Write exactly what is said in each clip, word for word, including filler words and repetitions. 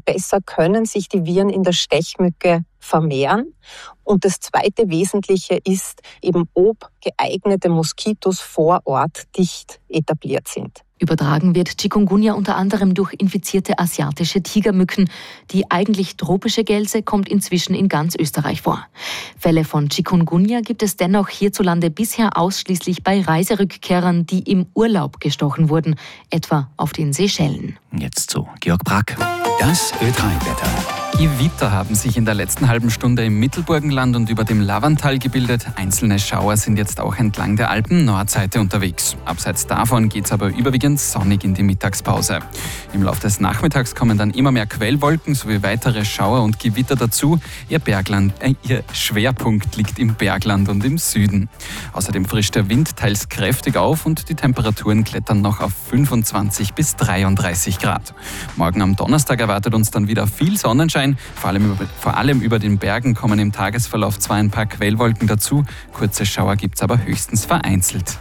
besser können sich die Viren in der Stechmücke vermehren. Und das zweite Wesentliche ist eben, ob geeignete Moskitos vor Ort dicht etabliert sind. Übertragen wird Chikungunya unter anderem durch infizierte asiatische Tigermücken. Die eigentlich tropische Gelse kommt inzwischen in ganz Österreich vor. Fälle von Chikungunya gibt es dennoch hierzulande bisher ausschließlich bei Reiserückkehrern, die im Urlaub gestochen wurden, etwa auf den Seychellen. Jetzt zu Georg Brack. Das Ö drei Wetter. Gewitter haben sich in der letzten halben Stunde im Mittelburgenland und über dem Lavantal gebildet. Einzelne Schauer sind jetzt auch entlang der Alpen-Nordseite unterwegs. Abseits davon geht es aber überwiegend sonnig in die Mittagspause. Im Laufe des Nachmittags kommen dann immer mehr Quellwolken sowie weitere Schauer und Gewitter dazu. Ihr, Bergland, äh, ihr Schwerpunkt liegt im Bergland und im Süden. Außerdem frischt der Wind teils kräftig auf und die Temperaturen klettern noch auf fünfundzwanzig bis dreiunddreißig Grad. Morgen am Donnerstag erwartet uns dann wieder viel Sonnenschein. Vor allem, über, vor allem über den Bergen kommen im Tagesverlauf zwar ein paar Quellwolken dazu, kurze Schauer gibt es aber höchstens vereinzelt.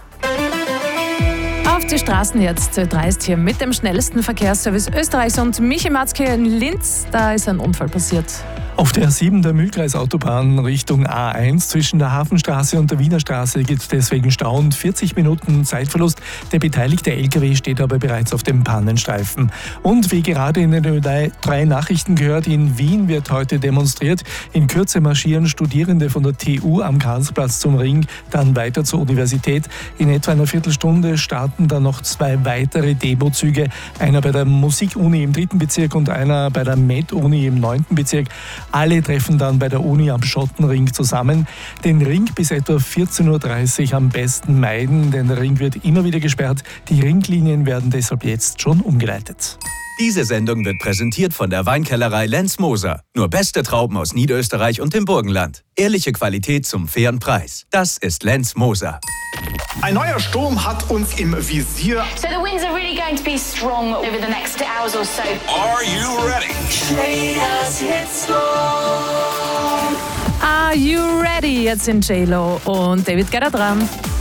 Auf die Straßen jetzt. Ö drei ist hier mit dem schnellsten Verkehrsservice Österreichs und Michi Matzke in Linz. Da ist ein Unfall passiert. Auf der A sieben der Mühlkreisautobahn Richtung A eins zwischen der Hafenstraße und der Wiener Straße gibt es deswegen Stau und vierzig Minuten Zeitverlust. Der beteiligte L K W steht aber bereits auf dem Pannenstreifen. Und wie gerade in den Ö drei Nachrichten gehört, in Wien wird heute demonstriert. In Kürze marschieren Studierende von der T U am Karlsplatz zum Ring, dann weiter zur Universität. In etwa einer Viertelstunde starten dann noch zwei weitere Demozüge. Einer bei der Musikuni im dritten Bezirk und einer bei der Med-Uni im neunten Bezirk. Alle treffen dann bei der Uni am Schottenring zusammen. Den Ring bis etwa vierzehn Uhr dreißig am besten meiden, denn der Ring wird immer wieder gesperrt. Die Ringlinien werden deshalb jetzt schon umgeleitet. Diese Sendung wird präsentiert von der Weinkellerei Lenz Moser. Nur beste Trauben aus Niederösterreich und dem Burgenland. Ehrliche Qualität zum fairen Preis. Das ist Lenz Moser. Ein neuer Sturm hat uns im Visier. So the winds are really going to be strong over the next hours or so. Are you ready? Are you ready? Jetzt sind J-Lo und David Guetta dran.